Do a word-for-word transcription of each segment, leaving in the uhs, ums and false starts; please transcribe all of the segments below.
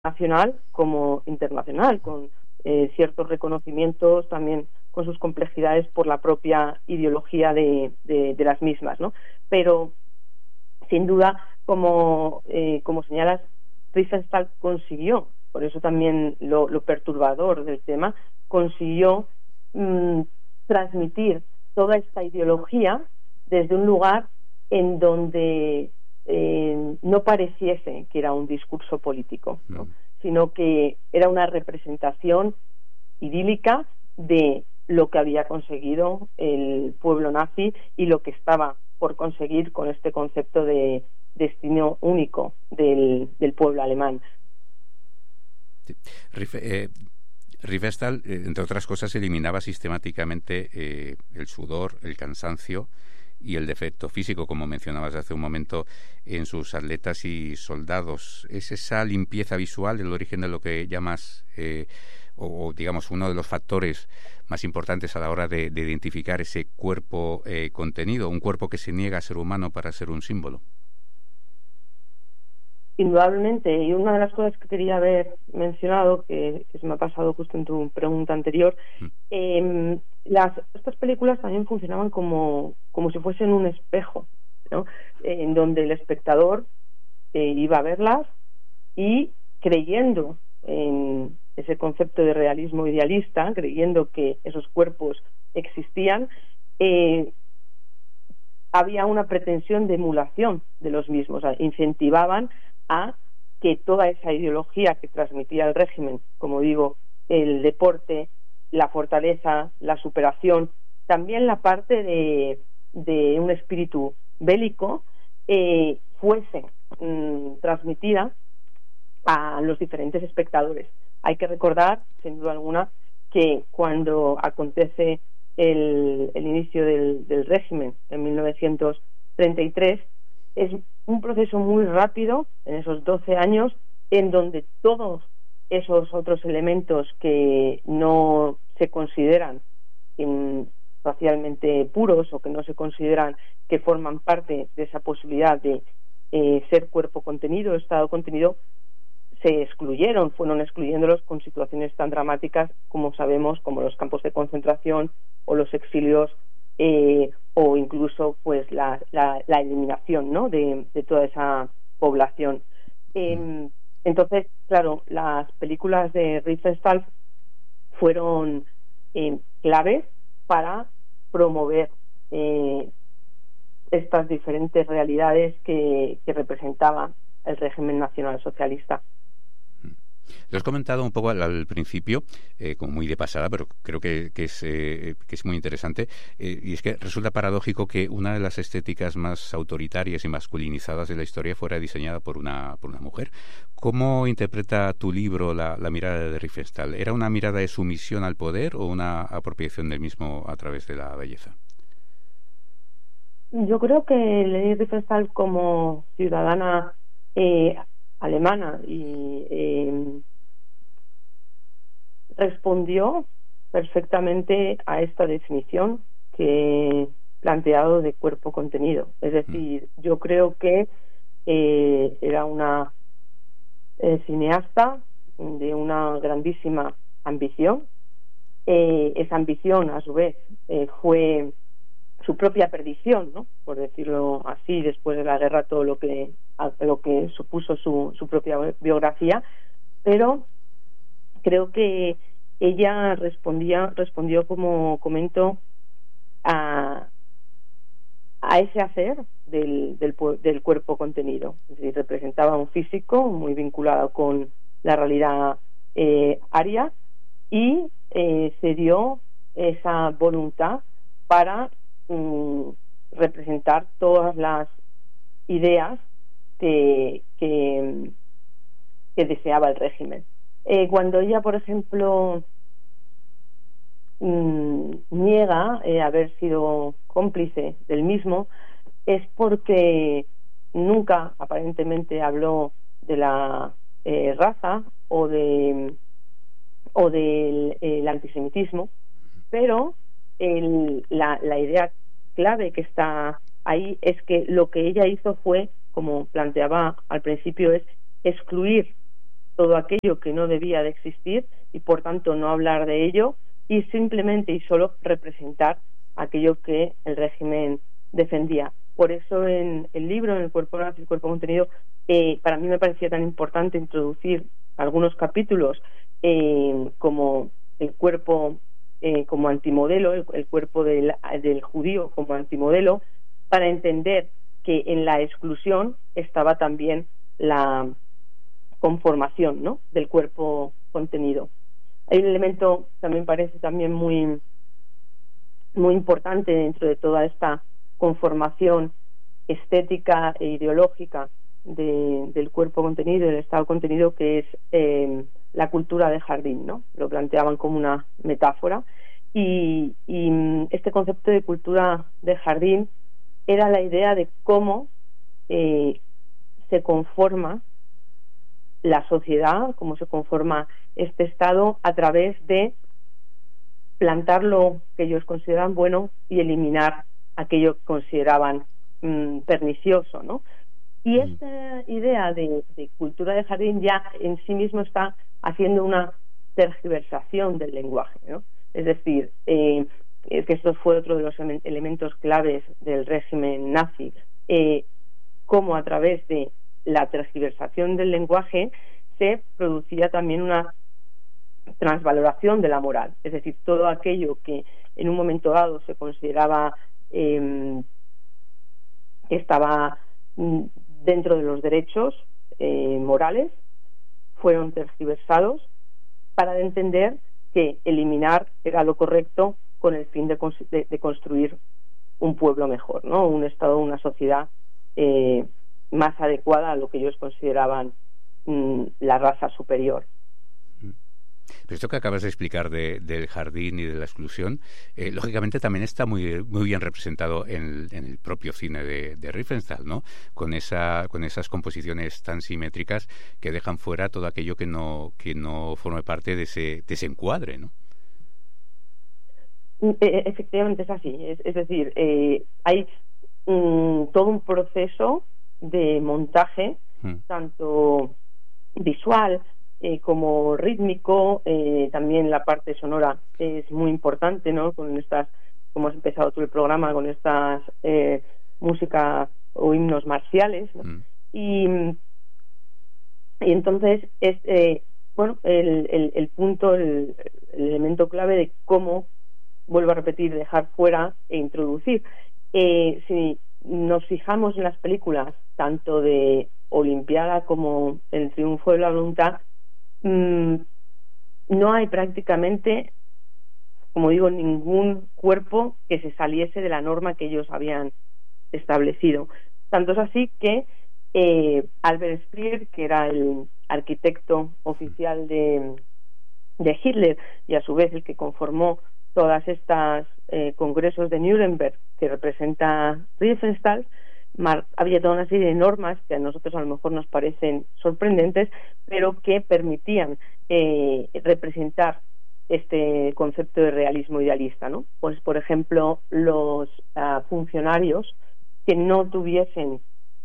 nacional como internacional, con eh, ciertos reconocimientos, también con sus complejidades por la propia ideología de, de, de las mismas, ¿no? Pero, sin duda, como, eh, como señalas, Riefenstahl consiguió, por eso también lo, lo perturbador del tema, consiguió mmm, transmitir toda esta ideología desde un lugar en donde eh, no pareciese que era un discurso político, ¿no? Mm. Sino que era una representación idílica de lo que había conseguido el pueblo nazi y lo que estaba por conseguir con este concepto de destino único del, del pueblo alemán. Sí. Rief, eh, Riefenstahl, eh, entre otras cosas, eliminaba sistemáticamente eh, el sudor, el cansancio y el defecto físico, como mencionabas hace un momento, en sus atletas y soldados. ¿Es esa limpieza visual el origen de lo que llamas, eh, o, o digamos, uno de los factores más importantes a la hora de, de identificar ese cuerpo eh, contenido, un cuerpo que se niega a ser humano para ser un símbolo? Indudablemente, y una de las cosas que quería haber mencionado, que, que se me ha pasado justo en tu pregunta anterior, mm. eh, las, estas películas también funcionaban como, como si fuesen un espejo, ¿no? Eh, en donde el espectador eh, iba a verlas y, creyendo en ese concepto de realismo idealista, creyendo que esos cuerpos existían, eh, había una pretensión de emulación de los mismos, o sea, incentivaban a que toda esa ideología que transmitía el régimen, como digo, el deporte, la fortaleza, la superación, también la parte de, de un espíritu bélico, eh, fuese mmm, transmitida a los diferentes espectadores. Hay que recordar, sin duda alguna, que cuando acontece el, el inicio del, del régimen en mil novecientos treinta y tres, es un proceso muy rápido en esos doce años, en donde todos esos otros elementos que no se consideran in, racialmente puros o que no se consideran que forman parte de esa posibilidad de eh, ser cuerpo contenido, estado contenido, se excluyeron, fueron excluyéndolos con situaciones tan dramáticas como sabemos, como los campos de concentración o los exilios, eh, o incluso pues la, la, la eliminación, ¿no?, de, de toda esa población. Eh, entonces, claro, las películas de Riefenstahl fueron eh, claves para promover eh, estas diferentes realidades que, que representaba el régimen nacionalsocialista. Lo has comentado un poco al, al principio, eh, como muy de pasada, pero creo que, que, es, eh, que es muy interesante, eh, y es que resulta paradójico que una de las estéticas más autoritarias y masculinizadas de la historia fuera diseñada por una, por una mujer. ¿Cómo interpreta tu libro la, la mirada de Riefenstahl? ¿Era una mirada de sumisión al poder o una apropiación del mismo a través de la belleza? Yo creo que Leni Riefenstahl, como ciudadana eh, alemana, y eh, respondió perfectamente a esta definición que he planteado de cuerpo contenido. Es decir, yo creo que eh, era una eh, cineasta de una grandísima ambición. Eh, esa ambición, a su vez, eh, fue su propia perdición, ¿no?, por decirlo así, después de la guerra, todo lo que lo que supuso su, su propia biografía, pero creo que ella respondía respondió, como comento, a, a ese hacer del, del, del cuerpo contenido. Es decir, representaba un físico muy vinculado con la realidad eh, aria, y eh, se dio esa voluntad para representar todas las ideas que, que, que deseaba el régimen. Eh, cuando ella, por ejemplo, mmm, niega eh, haber sido cómplice del mismo, es porque nunca aparentemente habló de la eh, raza o de o del el antisemitismo, pero el, la, la idea clave que está ahí es que lo que ella hizo fue, como planteaba al principio, es excluir todo aquello que no debía de existir y por tanto no hablar de ello y simplemente y solo representar aquello que el régimen defendía. Por eso en el libro, en el cuerpo nazi, el cuerpo contenido, eh, para mí me parecía tan importante introducir algunos capítulos eh, como el cuerpo eh, como antimodelo, el, el cuerpo del, del judío como antimodelo, para entender que en la exclusión estaba también la conformación, ¿no?, del cuerpo contenido. Hay un elemento también parece también muy muy importante dentro de toda esta conformación estética e ideológica de, del cuerpo contenido, del estado contenido, que es eh, la cultura de jardín, ¿no? Lo planteaban como una metáfora y, y este concepto de cultura de jardín era la idea de cómo eh, se conforma la sociedad, cómo se conforma este estado a través de plantar lo que ellos consideraban bueno y eliminar aquello que consideraban mmm, pernicioso, ¿no? Y esta idea de, de cultura de jardín ya en sí mismo está haciendo una tergiversación del lenguaje, ¿no? Es decir, eh, es que esto fue otro de los elementos claves del régimen nazi, eh, cómo a través de la tergiversación del lenguaje se producía también una transvaloración de la moral, es decir, todo aquello que en un momento dado se consideraba eh, que estaba dentro de los derechos eh, morales fueron tergiversados para entender que eliminar era lo correcto con el fin de, de, de construir un pueblo mejor, ¿no? Un estado, una sociedad eh, más adecuada a lo que ellos consideraban mm, la raza superior. Pero esto que acabas de explicar de, del jardín y de la exclusión, eh, lógicamente también está muy muy bien representado en, en el propio cine de, de Riefenstahl, ¿no? Con esa con esas composiciones tan simétricas que dejan fuera todo aquello que no que no forme parte de ese, de ese encuadre, ¿no? Efectivamente es así, es, es decir, eh, hay um, todo un proceso de montaje, hmm. tanto visual eh, como rítmico, eh, también la parte sonora es muy importante, ¿no? Con estas, como has empezado tú el programa, con estas eh, música o himnos marciales, ¿no? Hmm. y, y entonces es eh, bueno el, el, el punto, el, el elemento clave de cómo, vuelvo a repetir, dejar fuera e introducir. Eh, si nos fijamos en las películas, tanto de Olimpiada como El triunfo de la voluntad, mmm, no hay prácticamente, como digo, ningún cuerpo que se saliese de la norma que ellos habían establecido. Tanto es así que eh, Albert Speer, que era el arquitecto oficial de, de Hitler y a su vez el que conformó todas estas eh, congresos de Nuremberg que representa Riefenstahl, había toda una serie de normas que a nosotros a lo mejor nos parecen sorprendentes, pero que permitían eh, representar este concepto de realismo idealista, ¿no? Pues, por ejemplo, los uh, funcionarios que no tuviesen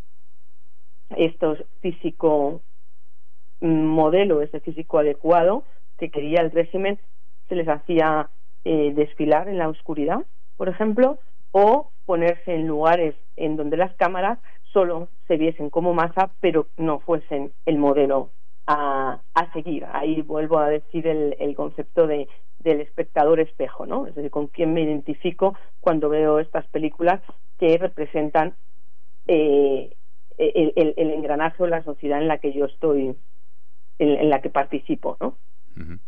estos físico modelo, este físico adecuado que quería el régimen, se les hacía Eh, desfilar en la oscuridad, por ejemplo, o ponerse en lugares en donde las cámaras solo se viesen como masa, pero no fuesen el modelo a, a seguir. Ahí vuelvo a decir el, el concepto de del espectador espejo, ¿no? Es decir, con quién me identifico cuando veo estas películas que representan eh, el, el, el engranaje o la sociedad en la que yo estoy, en, en la que participo, ¿no? Uh-huh.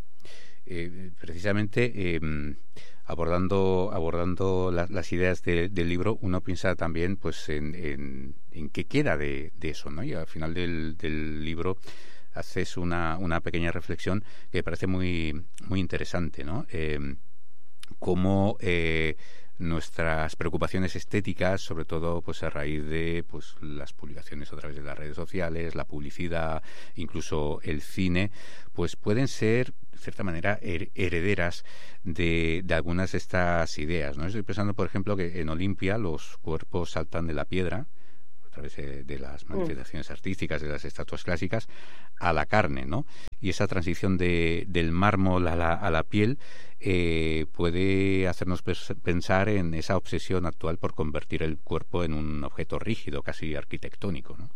Eh, precisamente eh, abordando abordando la, las ideas de, del libro, uno piensa también pues en, en, en qué queda de, de eso, ¿no? Y al final del, del libro haces una, una pequeña reflexión que me parece muy muy interesante, ¿no? Eh, cómo eh, nuestras preocupaciones estéticas, sobre todo pues a raíz de pues las publicaciones a través de las redes sociales, la publicidad, incluso el cine, pues pueden ser de cierta manera her- herederas de, de algunas de estas ideas, ¿no? Estoy pensando, por ejemplo, que en Olimpia los cuerpos saltan de la piedra, través de, de las manifestaciones artísticas, de las estatuas clásicas, a la carne, ¿no? Y esa transición de, del mármol a la, a la piel eh, puede hacernos pensar en esa obsesión actual por convertir el cuerpo en un objeto rígido, casi arquitectónico, ¿no?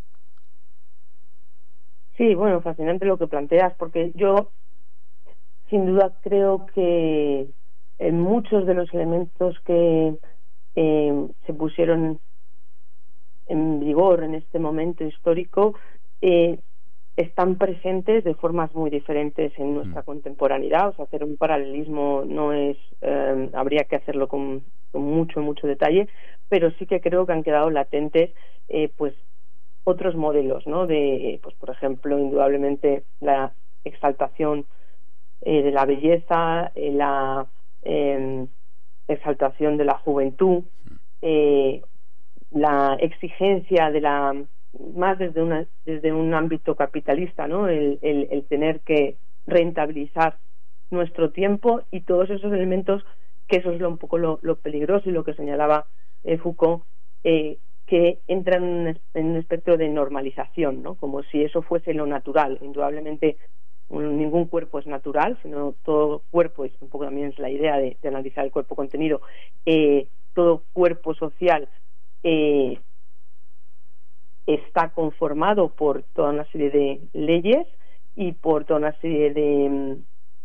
Sí, bueno, fascinante lo que planteas, porque yo sin duda creo que en muchos de los elementos que eh, se pusieron en vigor en este momento histórico eh, están presentes de formas muy diferentes en nuestra mm. contemporaneidad. O sea, hacer un paralelismo no es, eh, habría que hacerlo con, con mucho, mucho detalle, pero sí que creo que han quedado latentes, eh, pues, otros modelos, ¿no? De, pues, por ejemplo, indudablemente la exaltación eh, de la belleza, eh, la eh, exaltación de la juventud, eh, la exigencia de la más desde una desde un ámbito capitalista, ¿no? El, el, el tener que rentabilizar nuestro tiempo y todos esos elementos, que eso es lo, un poco lo, lo peligroso y lo que señalaba eh, Foucault, eh, que entran en un, en un espectro de normalización, ¿no? Como si eso fuese lo natural. Indudablemente un, ningún cuerpo es natural, sino todo cuerpo, es un poco también es la idea de, de analizar el cuerpo contenido, eh, todo cuerpo social eh, está conformado por toda una serie de leyes y por toda una serie de,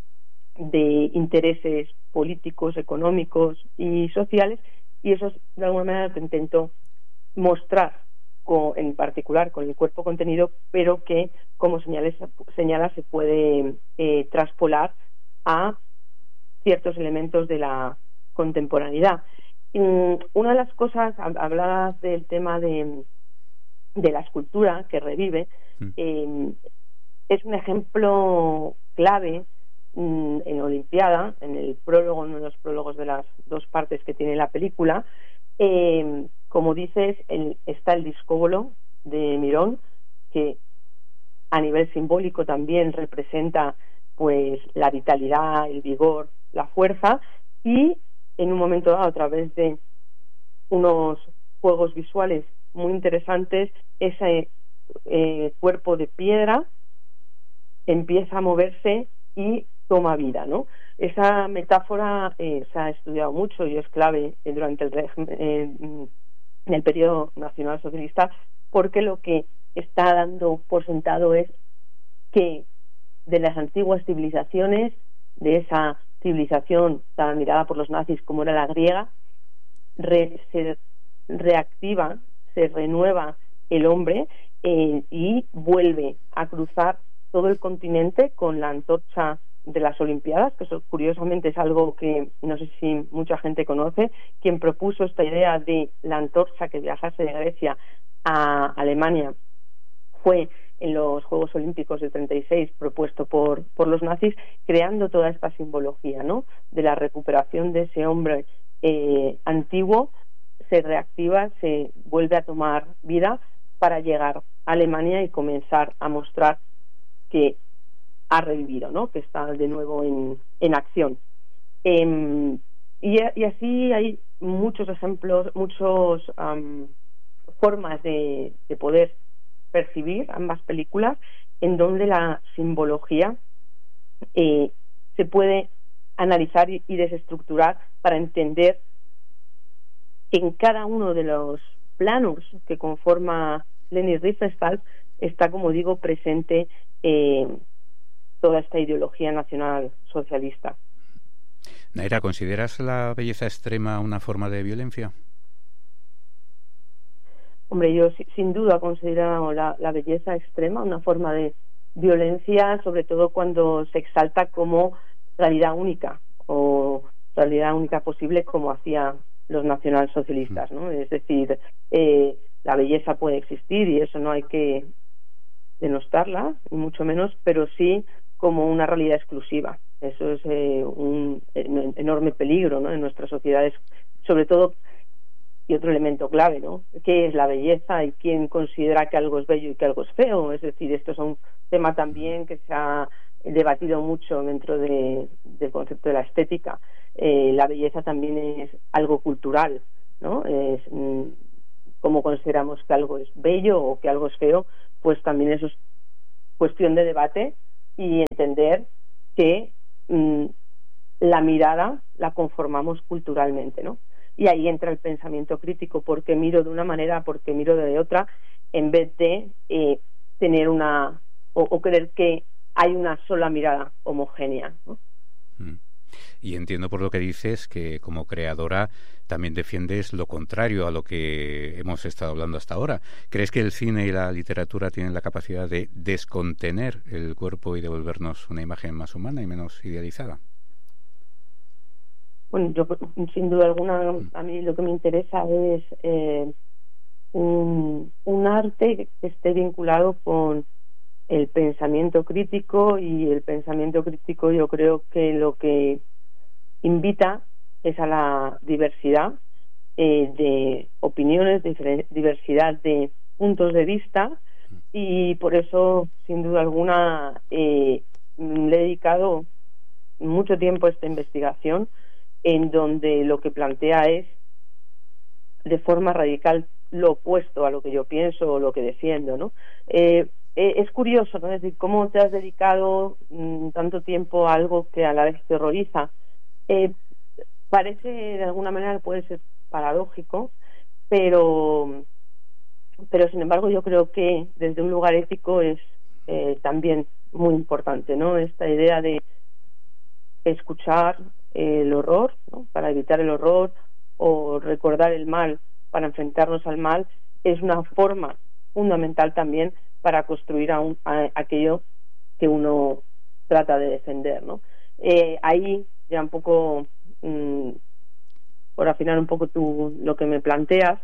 de intereses políticos, económicos y sociales, y eso es de alguna manera lo que intento mostrar con, en particular con el cuerpo contenido, pero que, como señales, señala, se puede eh, traspolar a ciertos elementos de la contemporaneidad. Y una de las cosas, hablabas del tema de, de la escultura que revive, mm. eh, es un ejemplo clave mm, en Olimpiada, en el prólogo, en uno de los prólogos de las dos partes que tiene la película. Eh, como dices, el, está el discóbolo de Mirón, que a nivel simbólico también representa pues la vitalidad, el vigor, la fuerza, y en un momento dado, a través de unos juegos visuales muy interesantes, ese eh, cuerpo de piedra empieza a moverse y toma vida, ¿no? Esa metáfora eh, se ha estudiado mucho y es clave eh, durante el régimen, eh, en el periodo nacionalsocialista, porque lo que está dando por sentado es que de las antiguas civilizaciones, de esa civilización tan mirada por los nazis como era la griega, re, se reactiva, se renueva el hombre eh, y vuelve a cruzar todo el continente con la antorcha de las Olimpiadas, que eso curiosamente es algo que no sé si mucha gente conoce. Quien propuso esta idea de la antorcha que viajase de Grecia a Alemania fue en los Juegos Olímpicos del treinta y seis, propuesto por, por los nazis, creando toda esta simbología, ¿no? De la recuperación de ese hombre eh, antiguo, se reactiva, se vuelve a tomar vida para llegar a Alemania y comenzar a mostrar que ha revivido, ¿no? Que está de nuevo en, en acción. Eh, y, y así hay muchos ejemplos, muchas um, formas de, de poder percibir ambas películas, en donde la simbología eh, se puede analizar y, y desestructurar para entender que en cada uno de los planos que conforma Leni Riefenstahl está, como digo, presente eh, toda esta ideología nacional socialista. Naira, ¿consideras la belleza extrema una forma de violencia? Hombre, yo sin duda considero la, la belleza extrema una forma de violencia, sobre todo cuando se exalta como realidad única o realidad única posible, como hacían los nacionalsocialistas, ¿no? Es decir, eh, la belleza puede existir y eso no hay que denostarla, ni mucho menos, pero sí como una realidad exclusiva. Eso es eh, un enorme peligro, ¿no? En nuestras sociedades, sobre todo. Y otro elemento clave, ¿no? ¿Qué es la belleza y quién considera que algo es bello y que algo es feo? Es decir, esto es un tema también que se ha debatido mucho dentro de, del concepto de la estética. Eh, la belleza también es algo cultural, ¿no? Es, cómo consideramos que algo es bello o que algo es feo, pues también eso es cuestión de debate y entender que mmm, la mirada la conformamos culturalmente, ¿no? Y ahí entra el pensamiento crítico, porque miro de una manera, porque miro de otra, en vez de eh, tener una o, o creer que hay una sola mirada homogénea, ¿no? Mm. Y entiendo por lo que dices que como creadora también defiendes lo contrario a lo que hemos estado hablando hasta ahora. ¿Crees que el cine y la literatura tienen la capacidad de descontener el cuerpo y devolvernos una imagen más humana y menos idealizada? Bueno, yo sin duda alguna, a mí lo que me interesa es eh, un, un arte que esté vinculado con el pensamiento crítico, y el pensamiento crítico yo creo que lo que invita es a la diversidad eh, de opiniones, de diversidad de puntos de vista, y por eso sin duda alguna eh, le he dedicado mucho tiempo a esta investigación, en donde lo que plantea es de forma radical lo opuesto a lo que yo pienso o lo que defiendo, ¿no? Eh, eh, es curioso, ¿no? Es decir, cómo te has dedicado mmm, tanto tiempo a algo que a la vez te horroriza. Eh, parece, de alguna manera, puede ser paradójico, pero pero sin embargo yo creo que desde un lugar ético es eh, también muy importante, ¿no? Esta idea de escuchar el horror, ¿no? Para evitar el horror, o recordar el mal para enfrentarnos al mal, es una forma fundamental también para construir a un, a aquello que uno trata de defender, ¿no? Eh, ahí ya un poco mmm, por afinar un poco tú lo que me planteas,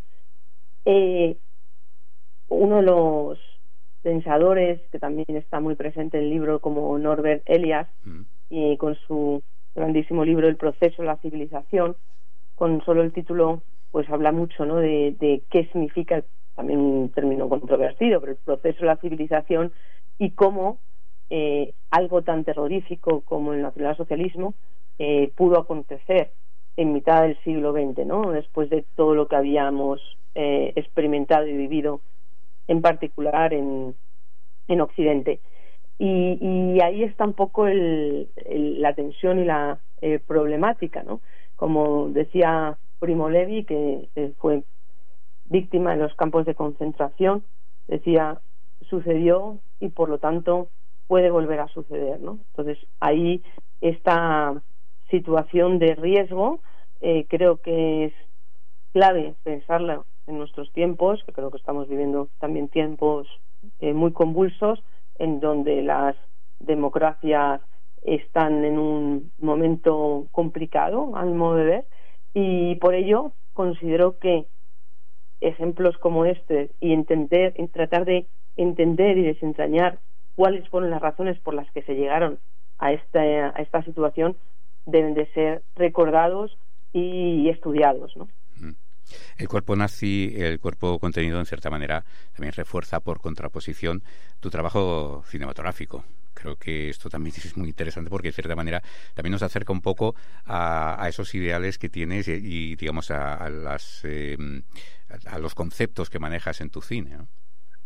eh, uno de los pensadores que también está muy presente en el libro, como Norbert Elias, mm. y con su grandísimo libro El proceso de la civilización, con solo el título pues habla mucho, ¿no?, de, de qué significa, también un término controvertido, pero el proceso de la civilización, y cómo eh, algo tan terrorífico como el nacionalsocialismo eh, pudo acontecer en mitad del siglo veinte, ¿no?, después de todo lo que habíamos eh, experimentado y vivido, en particular en, en Occidente. Y, y ahí está un poco el, el, la tensión y la eh, problemática, ¿no? Como decía Primo Levi, que eh, fue víctima en los campos de concentración, decía, sucedió y por lo tanto puede volver a suceder, ¿no? Entonces ahí esta situación de riesgo eh, creo que es clave pensarla en nuestros tiempos, que creo que estamos viviendo también tiempos eh, muy convulsos, en donde las democracias están en un momento complicado, a mi modo de ver, y por ello considero que ejemplos como este y entender, tratar de entender y desentrañar cuáles fueron las razones por las que se llegaron a esta, a esta situación deben de ser recordados y estudiados, ¿no? El cuerpo nazi, el cuerpo contenido, en cierta manera, también refuerza por contraposición tu trabajo cinematográfico. Creo que esto también es muy interesante porque, de cierta manera, también nos acerca un poco a, a esos ideales que tienes y, y digamos, a, a, las, eh, a los conceptos que manejas en tu cine, ¿no?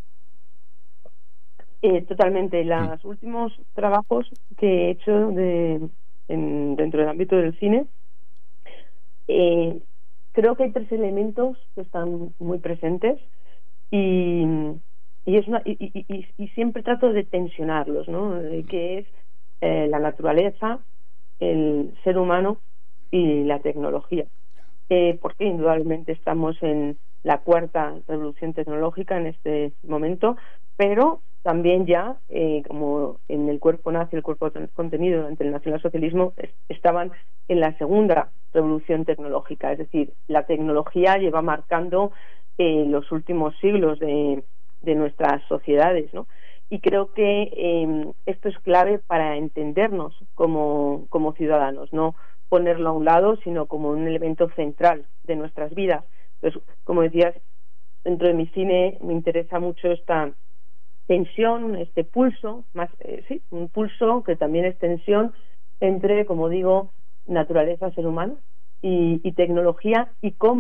Eh, totalmente. Los mm. últimos trabajos que he hecho de, en, dentro del ámbito del cine, eh, creo que hay tres elementos que están muy presentes y, y es una y, y, y, y siempre trato de tensionarlos, ¿no? Que es eh, la naturaleza, el ser humano y la tecnología. Eh, porque indudablemente estamos en la cuarta revolución tecnológica en este momento, pero también ya, eh, como en el cuerpo nazi, el cuerpo contenido durante el nacionalsocialismo, es, estaban en la segunda revolución tecnológica, es decir, la tecnología lleva marcando eh, los últimos siglos de, de nuestras sociedades, ¿no? Y creo que eh, esto es clave para entendernos como, como ciudadanos, no ponerlo a un lado, sino como un elemento central de nuestras vidas. Entonces, como decías, dentro de mi cine me interesa mucho esta tensión, este pulso, más eh, sí, un pulso que también es tensión entre, como digo, naturaleza, ser humano y, y tecnología, y cómo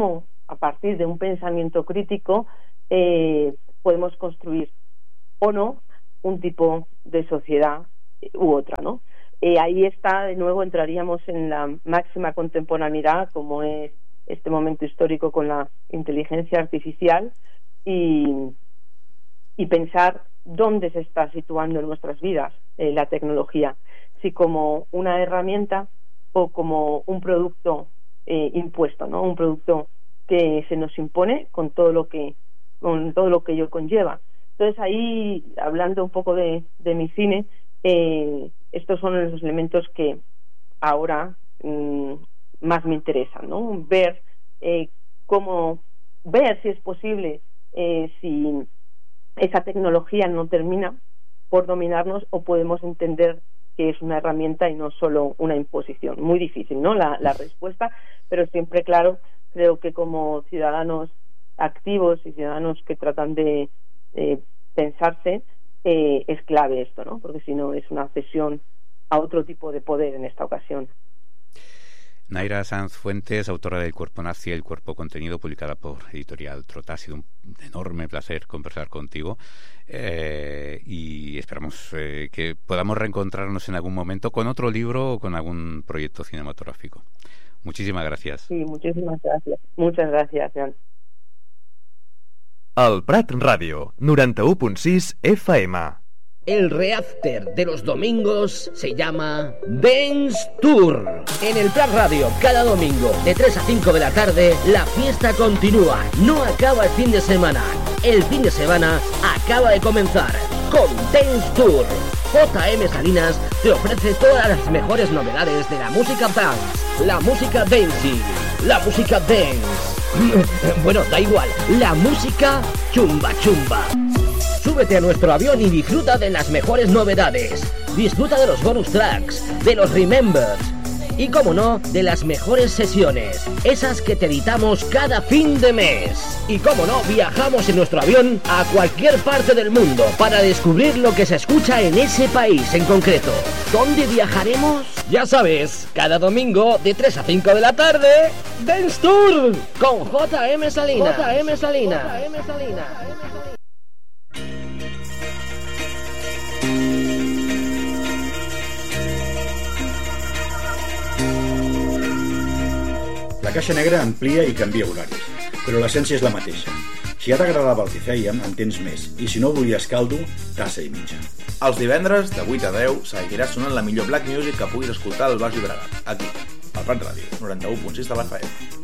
a partir de un pensamiento crítico, eh, podemos construir o no un tipo de sociedad u otra, ¿no? Eh, ahí está, de nuevo, entraríamos en la máxima contemporaneidad, como es este momento histórico con la inteligencia artificial, y, y pensar dónde se está situando en nuestras vidas eh, la tecnología, si como una herramienta o como un producto eh, impuesto, ¿no? Un producto que se nos impone con todo lo que con todo lo que ello conlleva. Entonces ahí, hablando un poco de, de mi cine, eh, estos son los elementos que ahora mmm, más me interesan, ¿no? Ver eh, cómo, ver si es posible, eh, si esa tecnología no termina por dominarnos o podemos entender que es una herramienta y no solo una imposición. Muy difícil, ¿no? La, la respuesta, pero siempre, claro, creo que como ciudadanos activos y ciudadanos que tratan de eh, pensarse, eh, es clave esto, ¿no? Porque si no es una cesión a otro tipo de poder en esta ocasión. Naira Sanz Fuentes, autora del Cuerpo Nazi, el Cuerpo Contenido, publicada por Editorial Trota. Ha sido un enorme placer conversar contigo eh, y esperamos eh, que podamos reencontrarnos en algún momento con otro libro o con algún proyecto cinematográfico. Muchísimas gracias. Sí, muchísimas gracias. Muchas gracias, Jan. El Prat Radio, noranta-u punt sis F M. El reafter de los domingos se llama Dance Tour. En el Prat Radio, cada domingo, de tres a cinco de la tarde, la fiesta continúa. No acaba el fin de semana. El fin de semana acaba de comenzar con Dance Tour. J M Salinas te ofrece todas las mejores novedades de la música dance, la música dancing, la música dance. Bueno, da igual, la música chumba chumba. Súbete a nuestro avión y disfruta de las mejores novedades. Disfruta de los bonus tracks, de los remembers y, como no, de las mejores sesiones, esas que te editamos cada fin de mes. Y, como no, viajamos en nuestro avión a cualquier parte del mundo para descubrir lo que se escucha en ese país en concreto. ¿Dónde viajaremos? Ya sabes, cada domingo de tres a cinco de la tarde, Dance Tour con J M Salinas. J M Salinas. J M Salinas. La Caixa Negra amplia i canvia horaris, però l'essència és la mateixa. Si ja t'agradava el que fèiem, en tens més, i si no volies caldo, tassa i mitja. Els divendres, de vuit a deu, seguirà sonant la millor black music que puguis escoltar al Baix Llobregat, aquí, al Prat Ràdio, noranta-u punt sis de l'F M.